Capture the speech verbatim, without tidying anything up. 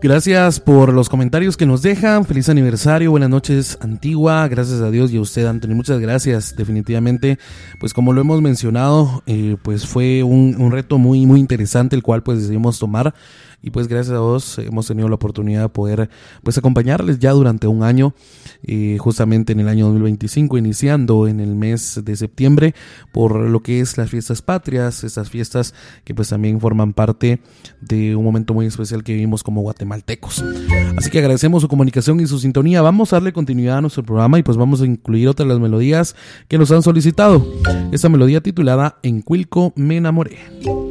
Gracias por los comentarios que nos dejan. Feliz aniversario, buenas noches Antigua, gracias a Dios y a usted Anthony, muchas gracias. Definitivamente, pues como lo hemos mencionado, eh, pues fue un, un reto muy muy interesante el cual pues decidimos tomar. Y pues gracias a Dios hemos tenido la oportunidad de poder pues acompañarles ya durante un año, eh, justamente en el año dos mil veinticinco, iniciando en el mes de septiembre por lo que es las fiestas patrias, estas fiestas que pues también forman parte de un momento muy especial que vivimos como guatemaltecos. Así que agradecemos su comunicación y su sintonía. Vamos a darle continuidad a nuestro programa y pues vamos a incluir otras de las melodías que nos han solicitado. Esta melodía titulada En Cuilco me enamoré.